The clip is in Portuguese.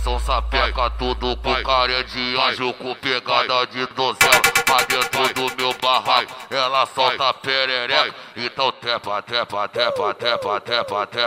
são sapeca, tudo com cara de anjo, com pegada de donzela. Pra dentro do meu barraco, ela solta perereca. Então tepa, tepa, tepa, tepa, tepa, tepa.